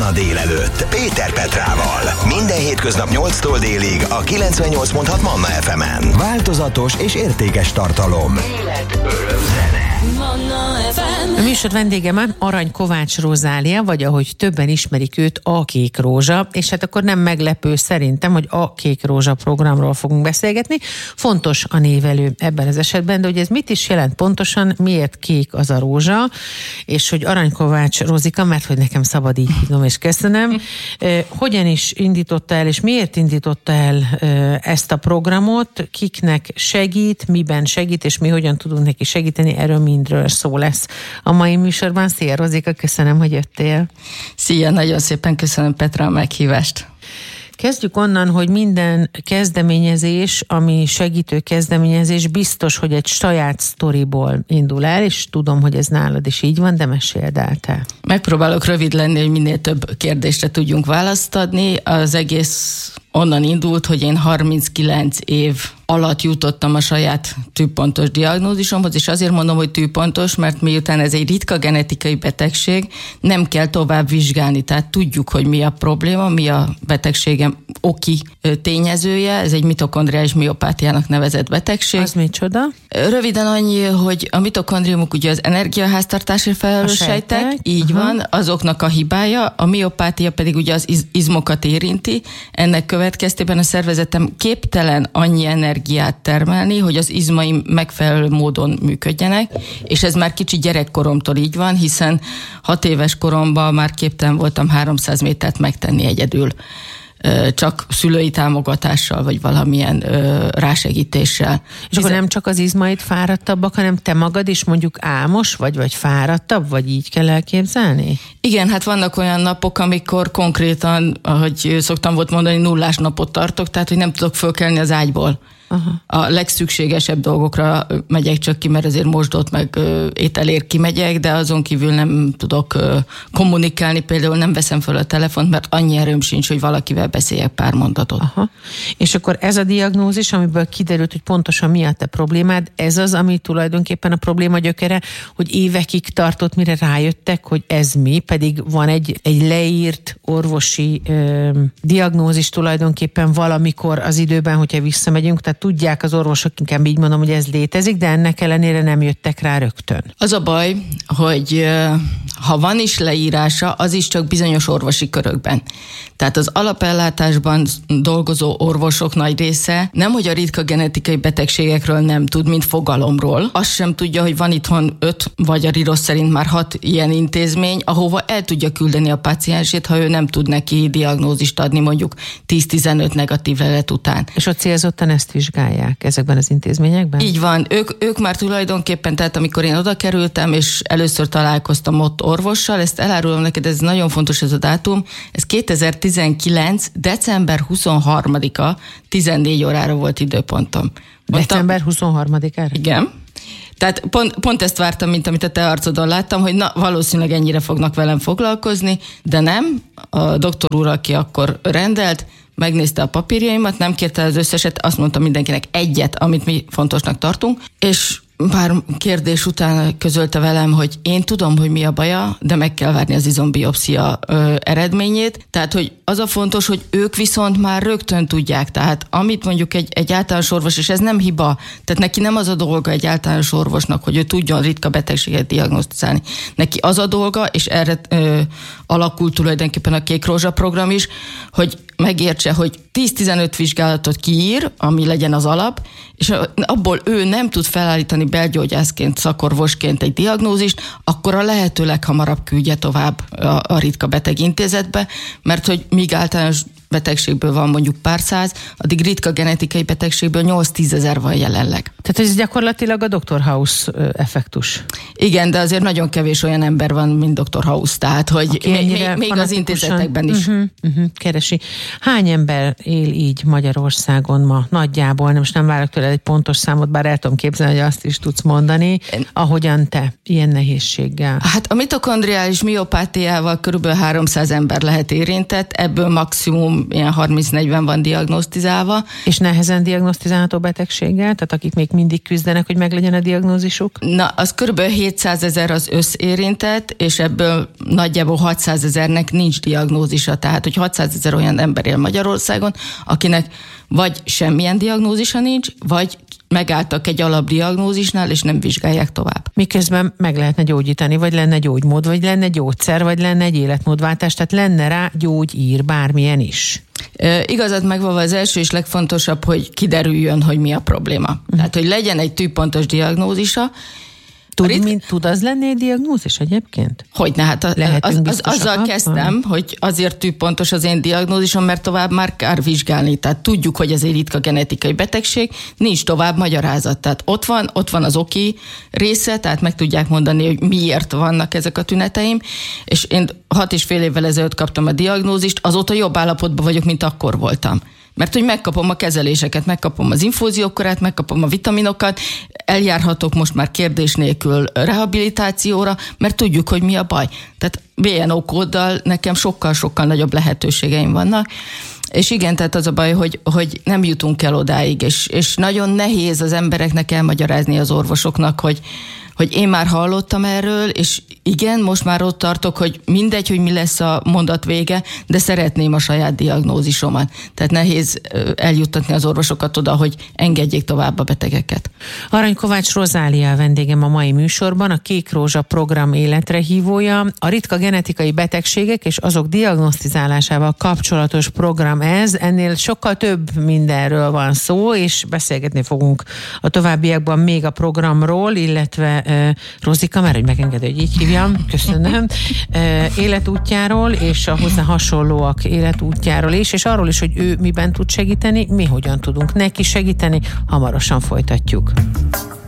a délelőtt Péter Petrával. Minden hétköznap 8-tól délig a 98.6 Manna FM-en. Változatos és értékes tartalom. Élet, öröm, zene. Manna FM. A műsor vendége már Arany Kovács Rozália, vagy ahogy többen ismerik őt, a Kék Rózsa, és hát akkor nem meglepő szerintem, hogy a Kék Rózsa programról fogunk beszélgetni. Fontos a névelő ebben az esetben, de hogy ez mit is jelent pontosan, miért kék az a rózsa, és hogy Arany Kovács Rozika, mert hogy nekem szabad így hívnom, és köszönöm, hogyan is indította el, és miért indította el ezt a programot, kiknek segít, miben segít, és mi hogyan tudunk neki segíteni, erről mindről szó lesz a mai műsorban. Szia Rozika, köszönöm, hogy jöttél. Szia, nagyon szépen köszönöm Petra a meghívást. Kezdjük onnan, hogy minden kezdeményezés, ami segítő kezdeményezés, biztos, hogy egy saját sztoriból indul el, és tudom, hogy ez nálad is így van, de meséld el te. Megpróbálok rövid lenni, hogy minél több kérdésre tudjunk választ adni. Az egész onnan indult, hogy én 39 év alatt jutottam a saját tűpontos diagnózisomhoz, és azért mondom, hogy tűpontos, mert miután ez egy ritka genetikai betegség, nem kell tovább vizsgálni, tehát tudjuk, hogy mi a probléma, mi a betegségem oki tényezője, ez egy mitokondriális miopátiának nevezett betegség. Az micsoda? Röviden annyi, hogy a mitokondriumok ugye az energiaháztartásért felelős sejtek, így van, azoknak a hibája, a miopátia pedig ugye az izmokat érinti, ennek következtében a szervezetem képtelen annyi energiát termelni, hogy az izmaim megfelelő módon működjenek, és ez már kicsi gyerekkoromtól így van, hiszen 6 éves koromban már képtelen voltam 300 métert megtenni egyedül, csak szülői támogatással, vagy valamilyen rásegítéssel. És akkor nem csak az izmaid fáradtabbak, hanem te magad is mondjuk álmos vagy fáradtabb, vagy így kell elképzelni? Igen, hát vannak olyan napok, amikor konkrétan, ahogy szoktam volt mondani, nullás napot tartok, tehát hogy nem tudok fölkelni az ágyból. Aha. A legszükségesebb dolgokra megyek csak ki, mert azért mosdott meg ételért kimegyek, de azon kívül nem tudok kommunikálni, például nem veszem föl a telefont, mert annyi erőm sincs, hogy valakivel beszéljek pár mondatot. Aha. És akkor ez a diagnózis, amiből kiderült, hogy pontosan mi a te problémád, ez az, ami tulajdonképpen a probléma gyökere, hogy évekig tartott, mire rájöttek, hogy ez mi, pedig van egy leírt orvosi diagnózis tulajdonképpen valamikor az időben, hogyha visszamegyünk, tehát tudják az orvosok, inkább így mondom, hogy ez létezik, de ennek ellenére nem jöttek rá rögtön. Az a baj, hogy ha van is leírása, az is csak bizonyos orvosi körökben. Tehát az alapellátásban dolgozó orvosok nagy része nem, hogy a ritka genetikai betegségekről nem tud, mint fogalomról. Azt sem tudja, hogy van itthon 5, vagy a RIROSZ szerint már 6 ilyen intézmény, ahova el tudja küldeni a páciensét, ha ő nem tud neki diagnózist adni mondjuk 10-15 negatív lelet után. És ott célzottan ezt vizsgálják ezekben az intézményekben? Így van. Ők már tulajdonképpen, tehát amikor én oda kerültem, és először találkoztam ott orvossal, ezt elárulom neked, ez nagyon fontos ez a dátum, ez 2019. december 23-a, 14 órára volt időpontom. December 23-ára? Igen. Tehát pont ezt vártam, mint amit a te arcodon láttam, hogy na, valószínűleg ennyire fognak velem foglalkozni, de nem. A doktor úr, aki akkor rendelt, megnézte a papírjaimat, nem kérte az összeset, azt mondta mindenkinek egyet, amit mi fontosnak tartunk, és pár kérdés után közölte velem, hogy én tudom, hogy mi a baja, de meg kell várni az izombiopszia eredményét. Tehát, hogy az a fontos, hogy ők viszont már rögtön tudják. Tehát, amit mondjuk egy általános orvos, és ez nem hiba, tehát neki nem az a dolga egy általános orvosnak, hogy ő tudjon ritka betegséget diagnosztizálni. Neki az a dolga, és erre alakult tulajdonképpen a Kék Rózsa program is, hogy megértse, hogy 10-15 vizsgálatot kiír, ami legyen az alap, és abból ő nem tud felállítani belgyógyászként, szakorvosként egy diagnózist, akkor a lehető leghamarabb küldje tovább a ritka beteg intézetbe, mert hogy míg általános betegségből van mondjuk pár száz, addig ritka genetikai betegségből 8-10 ezer van jelenleg. Tehát ez gyakorlatilag a Dr. House effektus. Igen, de azért nagyon kevés olyan ember van, mint Dr. House, tehát hogy még az intézetekben is. Keresi. Hány ember él így Magyarországon ma? Nagyjából, most nem várok tőle egy pontos számot, bár el tudom képzelni, hogy azt is tudsz mondani, ahogyan te, ilyen nehézséggel. Hát a mitokondriális miopátiával körülbelül 300 ember lehet érintett, ebből maximum maximum ilyen 30-40 van diagnosztizálva. És nehezen diagnosztizálható betegséggel? Tehát akik még mindig küzdenek, hogy meglegyen a diagnózisuk? Na, az kb. 700 000 az összérintett, és ebből nagyjából 600 000-nek nincs diagnózisa. Tehát, hogy 600 000 olyan ember él Magyarországon, akinek vagy semmilyen diagnózisa nincs, vagy megálltak egy alapdiagnózisnál, és nem vizsgálják tovább. Miközben meg lehetne gyógyítani, vagy lenne gyógymód, vagy lenne gyógyszer, vagy lenne egy életmódváltás, tehát lenne rá gyógyír, bármilyen is. Igazad megvalva az első és legfontosabb, hogy kiderüljön, hogy mi a probléma. Tehát, hogy legyen egy tűpontos diagnózisa. Tud az lenni egy diagnózis egyébként? Hogyne, hát azzal kezdtem, hogy azért tűpontos az én diagnózisom, mert tovább már kár vizsgálni. Tehát tudjuk, hogy ez egy ritka genetikai betegség, nincs tovább magyarázat. Tehát ott van az oki része, tehát meg tudják mondani, hogy miért vannak ezek a tüneteim, és én 6,5 évvel ezelőtt kaptam a diagnózist, azóta jobb állapotban vagyok, mint akkor voltam. Mert hogy megkapom a kezeléseket, megkapom az infúziókorát, megkapom a vitaminokat, eljárhatok most már kérdés nélkül rehabilitációra, mert tudjuk, hogy mi a baj. Tehát BNO kóddal nekem sokkal-sokkal nagyobb lehetőségeim vannak. És igen, tehát az a baj, hogy nem jutunk el odáig, és nagyon nehéz az embereknek elmagyarázni az orvosoknak, hogy én már hallottam erről, és igen, most már ott tartok, hogy mindegy, hogy mi lesz a mondat vége, de szeretném a saját diagnózisomat. Tehát nehéz eljuttatni az orvosokat oda, hogy engedjék tovább a betegeket. Arany Kovács Rozália a vendégem a mai műsorban, a Kék Rózsa program életrehívója. A ritka genetikai betegségek és azok diagnosztizálásával kapcsolatos program ez. Ennél sokkal több mindenről van szó, és beszélgetni fogunk a továbbiakban még a programról, illetve Rozika, mert hogy megengedő, hogy így hívjam, köszönöm, életútjáról, és a hozzá hasonlóak életútjáról is, és arról is, hogy ő miben tud segíteni, mi hogyan tudunk neki segíteni, hamarosan folytatjuk.